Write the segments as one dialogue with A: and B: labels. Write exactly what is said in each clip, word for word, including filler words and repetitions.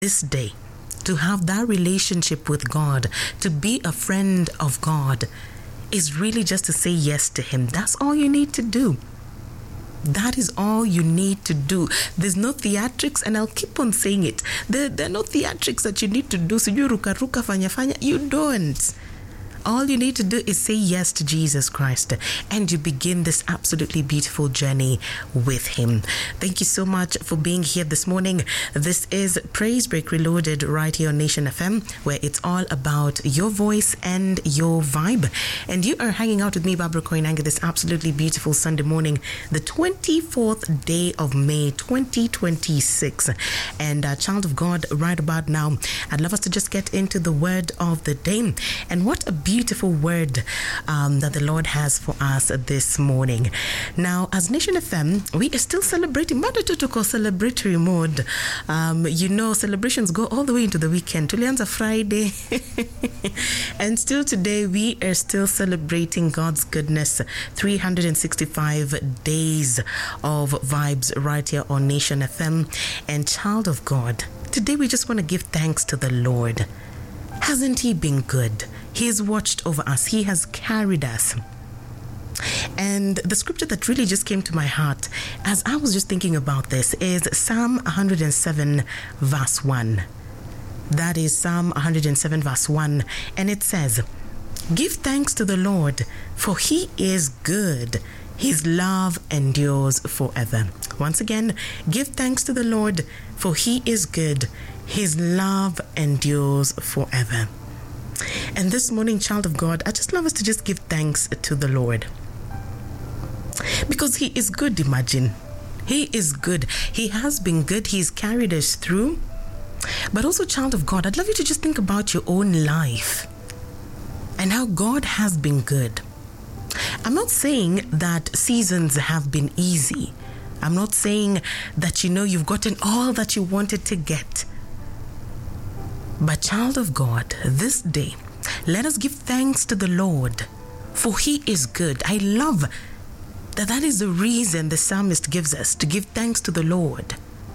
A: this day, to have that relationship with God, to be a friend of God, is really just to say yes to Him. That's all you need to do. That is all you need to do. There's no theatrics, and I'll keep on saying it. There, there are no theatrics that you need to do. So you ruka ruka fanya fanya. You don't. All you need to do is say yes to Jesus Christ, and you begin this absolutely beautiful journey with Him. Thank you so much for being here this morning. This is Praise Break Reloaded right here on Nation F M, where it's all about your voice and your vibe. And you are hanging out with me, Barbara Koinange, this absolutely beautiful Sunday morning, the twenty-fourth day of May, twenty twenty-six. And uh, child of God, right about now, I'd love us to just get into the word of the day. And what a beautiful word um, that the Lord has for us this morning. Now, as Nation F M, we are still celebrating, but to celebratory mode. Um, you know, celebrations go all the way into the weekend. Tulianza Friday, and still today we are still celebrating God's goodness. three hundred sixty-five days of vibes right here on Nation F M. And child of God, today we just want to give thanks to the Lord. Hasn't He been good? He has watched over us. He has carried us. And the scripture that really just came to my heart as I was just thinking about this is Psalm one hundred seven verse one. That is Psalm one hundred seven verse one. And it says, "Give thanks to the Lord, for He is good. His love endures forever." Once again, give thanks to the Lord, for He is good. His love endures forever. And this morning, child of God, I just love us to just give thanks to the Lord. Because He is good, imagine. He is good. He has been good. He's carried us through. But also, child of God, I'd love you to just think about your own life and how God has been good. I'm not saying that seasons have been easy. I'm not saying that, you know, you've gotten all that you wanted to get. But child of God, this day, let us give thanks to the Lord, for He is good. I love that that is the reason the psalmist gives us, to give thanks to the Lord.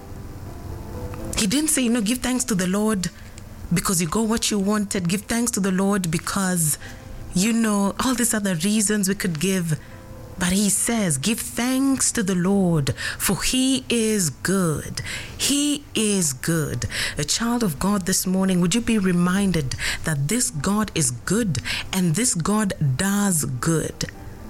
A: He didn't say, you know, give thanks to the Lord because you got what you wanted. Give thanks to the Lord because, you know, all these other reasons we could give. But He says, give thanks to the Lord, for He is good. He is good. A child of God this morning, would you be reminded that this God is good and this God does good?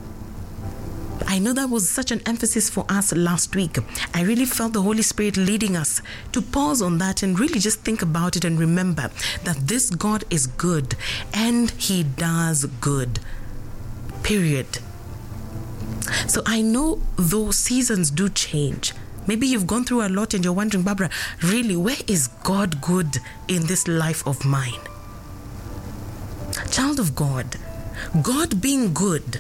A: I know that was such an emphasis for us last week. I really felt the Holy Spirit leading us to pause on that and really just think about it and remember that this God is good and He does good. Period. So I know those seasons do change. Maybe you've gone through a lot and you're wondering, Barbara, really, where is God good in this life of mine? Child of God, God being good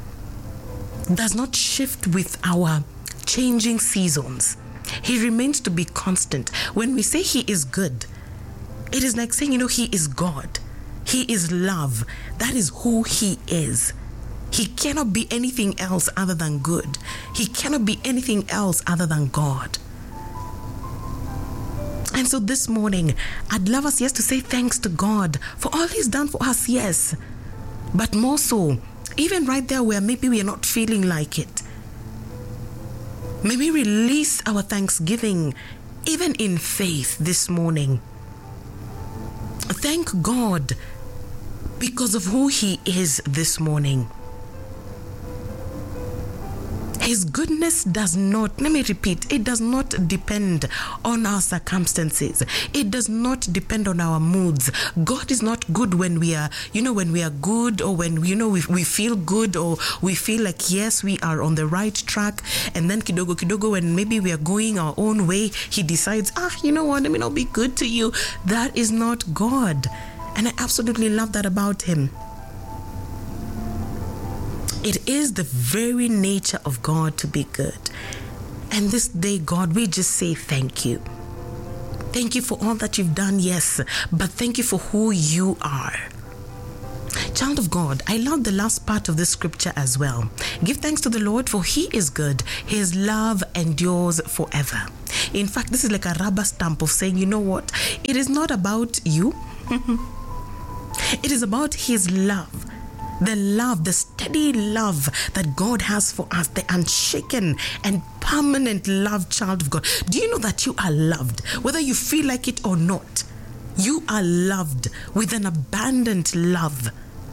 A: does not shift with our changing seasons. He remains to be constant. When we say He is good, it is like saying, you know, He is God. He is love. That is who He is. He cannot be anything else other than good. He cannot be anything else other than God. And so this morning, I'd love us, yes, to say thanks to God for all He's done for us, yes. But more so, even right there where maybe we are not feeling like it, maybe release our thanksgiving, even in faith this morning. Thank God because of who He is this morning. His goodness does not, let me repeat, it does not depend on our circumstances. It does not depend on our moods. God is not good when we are, you know, when we are good, or when, you know, we, we feel good, or we feel like, yes, we are on the right track. And then kidogo kidogo, when maybe we are going our own way, He decides, ah, you know what, let me not be good to you. That is not God. And I absolutely love that about Him. It is the very nature of God to be good. And this day, God, we just say thank you. Thank you for all that you've done, yes, but thank you for who you are. Child of God, I love the last part of this scripture as well. Give thanks to the Lord, for He is good. His love endures forever. In fact, this is like a rubber stamp of saying, you know what? It is not about you. It is about his love. The love, the steady love that God has for us, the unshaken and permanent love, child of God. Do you know that you are loved? Whether you feel like it or not, you are loved with an abundant love.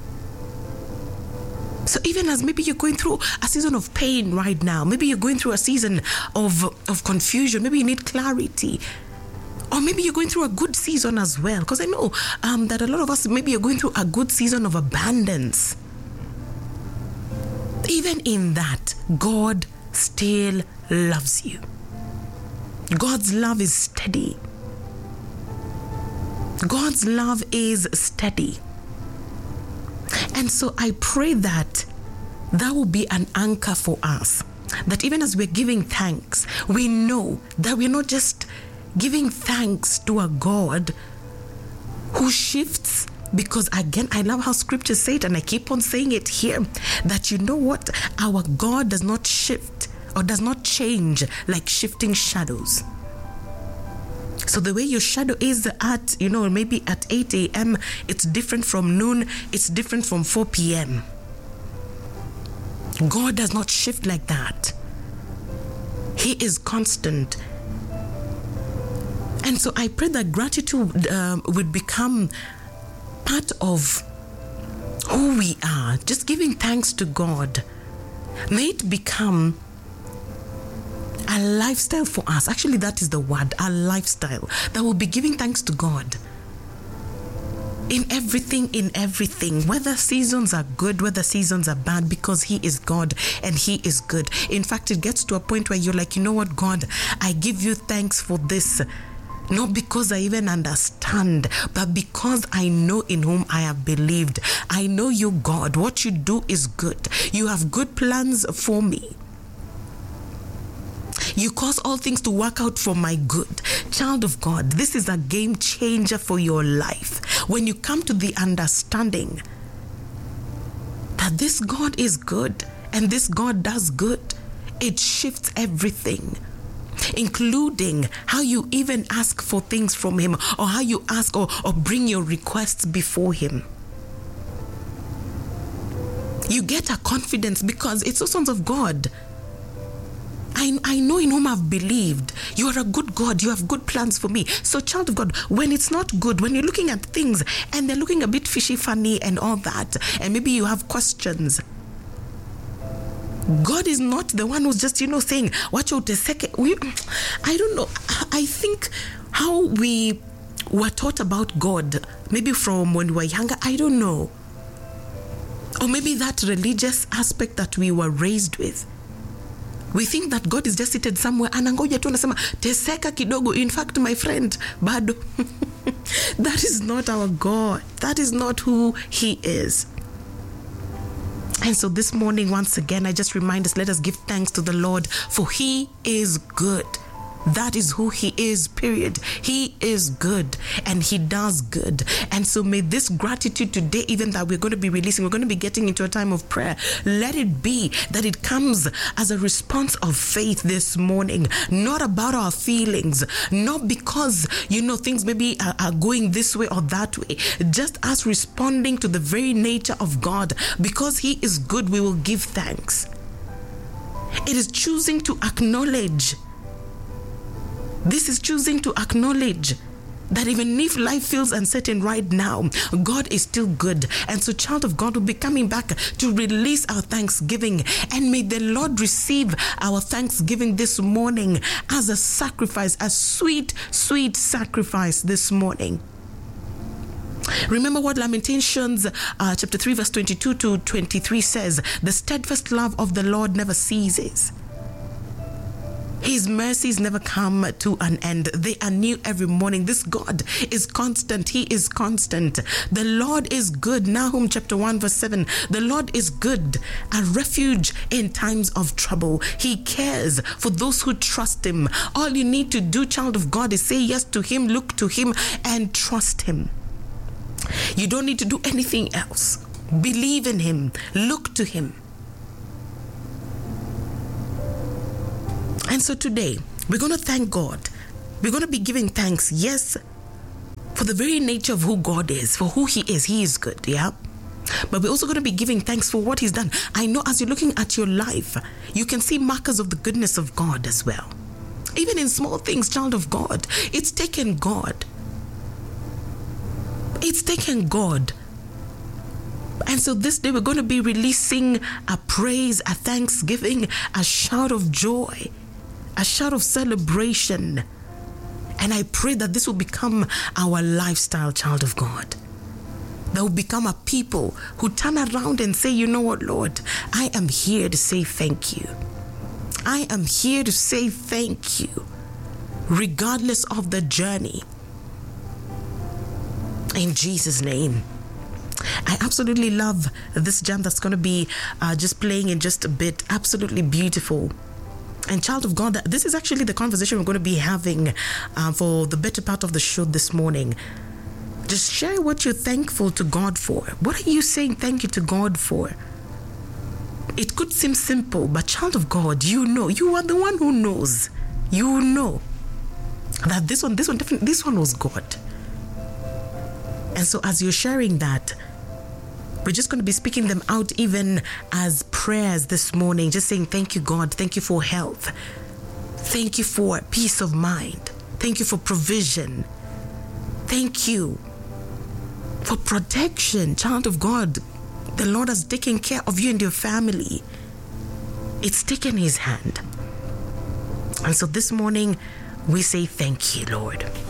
A: So even as maybe you're going through a season of pain right now, maybe you're going through a season of, of confusion, maybe you need clarity, or maybe you're going through a good season as well. Because I know um, that a lot of us, maybe you're going through a good season of abundance. Even in that, God still loves you. God's love is steady. God's love is steady. And so I pray that that will be an anchor for us. That even as we're giving thanks, we know that we're not just giving thanks to a God who shifts. Because again, I love how scriptures say it, and I keep on saying it here, that you know what? Our God does not shift or does not change like shifting shadows. So the way your shadow is at, you know, maybe at eight a.m., it's different from noon, it's different from four p.m. God does not shift like that. He is constant. And so I pray that gratitude um, would become part of who we are, just giving thanks to God. May it become a lifestyle for us. Actually, that is the word, a lifestyle that will be giving thanks to God in everything, in everything, whether seasons are good, whether seasons are bad, because he is God and he is good. In fact, it gets to a point where you're like, you know what, God, I give you thanks for this. Not because I even understand, but because I know in whom I have believed. I know you, God. What you do is good. You have good plans for me. You cause all things to work out for my good. Child of God, this is a game changer for your life. When you come to the understanding that this God is good and this God does good, it shifts everything, including how you even ask for things from him, or how you ask or, or bring your requests before him. You get a confidence because it's the sons of God. I, I know in whom I've believed. You are a good God. You have good plans for me. So, child of God, when it's not good, when you're looking at things and they're looking a bit fishy, funny and all that, and maybe you have questions, God is not the one who's just, you know, saying, watch out a second. We, I don't know. I think how we were taught about God, maybe from when we were younger, I don't know. Or maybe that religious aspect that we were raised with. We think that God is just seated somewhere, anangoja tu anasema teseka kidogo. In fact, my friend, bado. That is not our God. That is not who he is. And so this morning, once again, I just remind us, let us give thanks to the Lord, for he is good. That is who he is, period. He is good and he does good. And so may this gratitude today, even that we're going to be releasing, we're going to be getting into a time of prayer, let it be that it comes as a response of faith this morning, not about our feelings, not because, you know, things maybe are, are going this way or that way, just us responding to the very nature of God. Because he is good, we will give thanks. It is choosing to acknowledge. This is choosing to acknowledge that even if life feels uncertain right now, God is still good. And so, child of God, will be coming back to release our thanksgiving. And may the Lord receive our thanksgiving this morning as a sacrifice, a sweet, sweet sacrifice this morning. Remember what Lamentations uh, chapter three, verse twenty-two to twenty-three says: the steadfast love of the Lord never ceases. His mercies never come to an end. They are new every morning. This God is constant. He is constant. The Lord is good. Nahum chapter one verse seven. The Lord is good, a refuge in times of trouble. He cares for those who trust him. All you need to do, child of God, is say yes to him, look to him, and trust him. You don't need to do anything else. Believe in him. Look to him. And so today, We're going to thank God. We're going to be giving thanks, yes, for the very nature of who God is, for who He is. He is good, yeah? But we're also going to be giving thanks for what He's done. I know as you're looking at your life, you can see markers of the goodness of God as well. Even in small things, child of God, it's taken God. It's taken God. And so this day we're going to be releasing a praise, a thanksgiving, a shout of joy, a shout of celebration. And I pray that this will become our lifestyle, child of God. That will become a people who turn around and say, you know what, Lord, I am here to say thank you. I am here to say thank you, regardless of the journey. In Jesus' name. I absolutely love this jam that's going to be uh, just playing in just a bit. Absolutely beautiful. And child of God, this is actually the conversation we're going to be having uh, for the better part of the show this morning. Just share what you're thankful to God for. What are you saying thank you to God for? It could seem simple, but child of God, you know, you are the one who knows. You know that this one, this one, definitely, this one was God. And so as you're sharing that, we're just going to be speaking them out even as prayers this morning, just saying, thank you, God. Thank you for health. Thank you for peace of mind. Thank you for provision. Thank you for protection, child of God. The Lord has taken care of you and your family. It's taken His hand. And so this morning, we say, thank you, Lord.